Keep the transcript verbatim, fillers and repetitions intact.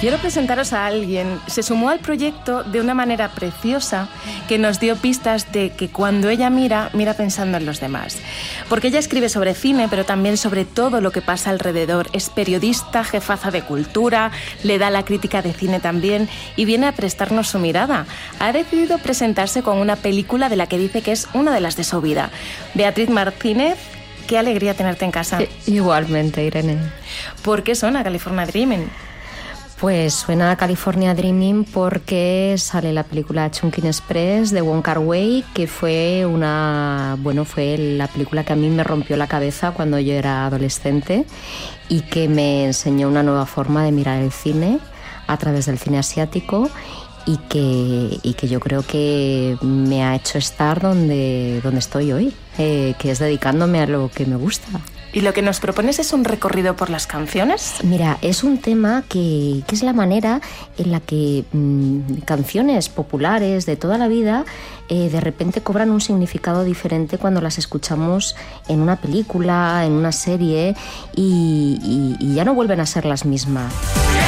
quiero presentaros a alguien. Se sumó al proyecto de una manera preciosa que nos dio pistas de que cuando ella mira, mira pensando en los demás. Porque ella escribe sobre cine, pero también sobre todo lo que pasa alrededor. Es periodista, jefaza de cultura, le da la crítica de cine también y viene a prestarnos su mirada. Ha decidido presentarse con una película de la que dice que es una de las de su vida. Beatriz Martínez, qué alegría tenerte en casa. Igualmente, Irene. ¿Por qué suena California Dreaming? Pues suena California Dreaming porque sale la película Chungking Express de Wong Kar-wai, que fue una, bueno, fue la película que a mí me rompió la cabeza cuando yo era adolescente y que me enseñó una nueva forma de mirar el cine a través del cine asiático y que, y que yo creo que me ha hecho estar donde, donde estoy hoy, eh, que es dedicándome a lo que me gusta. ¿Y lo que nos propones es un recorrido por las canciones? Mira, es un tema que, que es la manera en la que mmm, canciones populares de toda la vida eh, de repente cobran un significado diferente cuando las escuchamos en una película, en una serie y, y, y ya no vuelven a ser las mismas.